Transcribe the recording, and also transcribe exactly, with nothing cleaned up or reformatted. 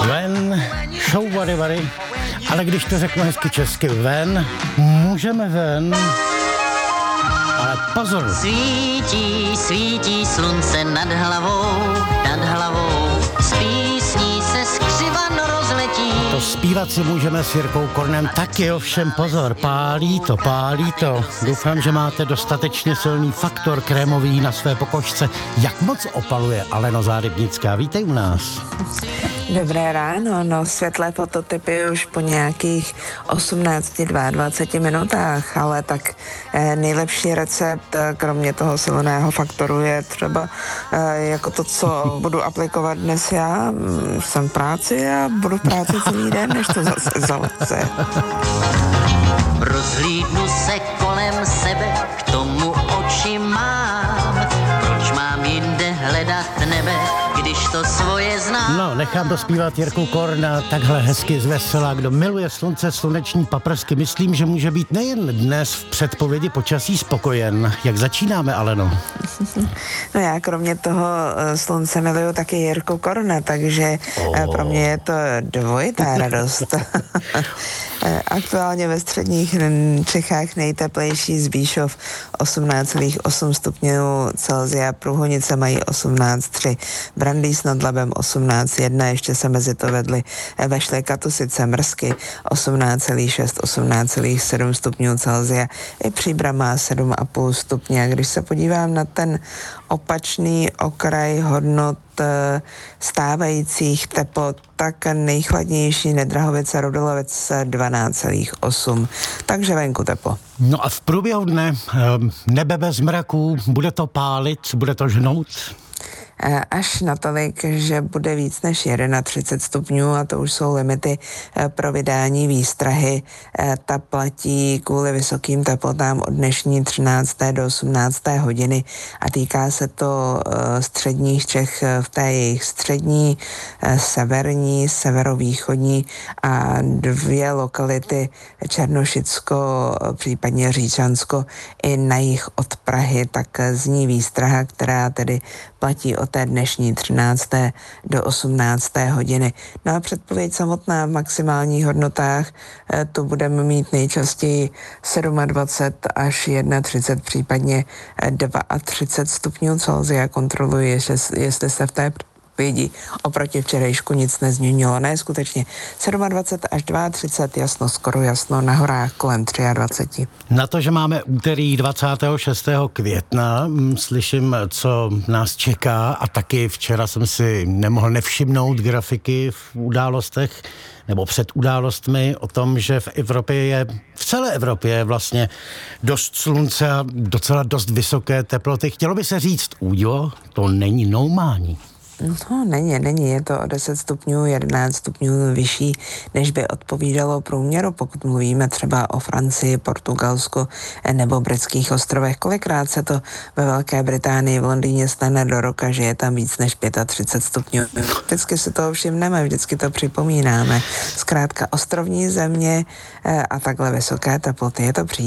Ven, show vary vary, ale když to řeknu hezky česky, ven, můžeme ven, ale pozor. Svítí, svítí slunce nad hlavou, nad hlavou, s písní se skřivano rozletí. To zpívat si můžeme s Jirkou Kornem taky, ovšem pozor, pálí to, pálí to. Doufám, že máte dostatečně silný faktor krémový na své pokožce. Jak moc opaluje Aleno Zárybnická? Vítej u nás. Dobré ráno, no světlé fototypy už po nějakých osmnácti dvaceti dvou minutách, ale tak eh, nejlepší recept, eh, kromě toho silného faktoru, je třeba eh, jako to, co budu aplikovat dnes já. Mm, jsem v práci a budu v práci celý den, než to zase zaleze. Rozhlídnu se kolem sebe, k tomu oči mám. Proč mám jinde hledat nebe, když to svoje znám? No, nechám dospívat Jirku Korna takhle hezky zvesela. Kdo miluje slunce, sluneční paprsky, myslím, že může být nejen dnes v předpovědi počasí spokojen. Jak začínáme, Aleno? No já kromě toho slunce miluju taky Jirku Korna, takže oh. pro mě je to dvojitá radost. Aktuálně ve středních Čechách nejteplejší Zbíšov osmnáct celá osm stupňů Celsia, Průhonice mají osmnáct celá tři, Brandýs nad Labem osmnáct celá jedna, ještě se mezi to vedly vešly Katusice, Mrzky osmnáct celá šest, osmnáct celá sedm stupňů Celsia, i Příbram má sedm celá pět stupně. A když se podívám na ten opačný okraj hodnot stávajících teplot, tak nejchladnější Nedrahovice, Rudolovec dvanáct celá osm, takže venku teplo. No a v průběhu dne nebe bez mraků, bude to pálit, bude to žnout? Až natolik, že bude víc než třicet jedna stupňů, a to už jsou limity pro vydání výstrahy. Ta platí kvůli vysokým teplotám od dnešní třinácté do osmnácté hodiny a týká se to středních Čech v té jejich střední, severní, severovýchodní a dvě lokality Černošicko, případně Říčansko i na jih od Prahy, tak zní výstraha, která tedy platí od té dnešní třinácté do osmnácté hodiny. No a předpověď samotná v maximálních hodnotách, to budeme mít nejčastěji dvacet sedm až třicet jedna, případně třicet dva stupňů Celsia. Kontroluji, jestli, jestli se v té předpovědi oproti včerejšku nic nezměnilo. Ne, skutečně dvacet sedm až třicet dva, jasno, skoro jasno, na horách kolem dvacet tři. Na to, že máme úterý dvacátého šestého května, slyším, co nás čeká, a taky včera jsem si nemohl nevšimnout grafiky v událostech nebo před událostmi o tom, že v Evropě je, v celé Evropě je vlastně dost slunce a docela dost vysoké teploty. Chtělo by se říct, újo, to není normální. No, není, není, je to o deset stupňů, jedenáct stupňů vyšší, než by odpovídalo průměru, pokud mluvíme třeba o Francii, Portugalsku nebo britských ostrovech. Kolikrát se to ve Velké Británii, v Londýně stane do roka, že je tam víc než třicet pět stupňů. Vždycky si to všimneme, vždycky to připomínáme. Zkrátka ostrovní země a takhle vysoké teploty, je to příjemné.